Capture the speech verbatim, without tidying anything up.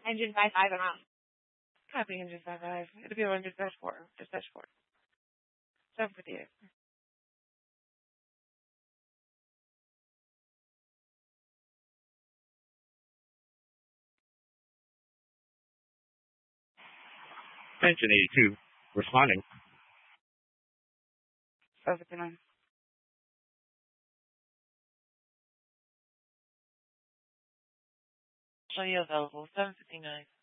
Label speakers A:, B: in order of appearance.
A: Engine five five, I'm out. Copy engine five five. It'll be on dispatch four. Dispatch four. seven fifty-eight.
B: Engine eighty-two, responding.
A: seven fifty-nine.
C: Show you available, seven fifty-nine.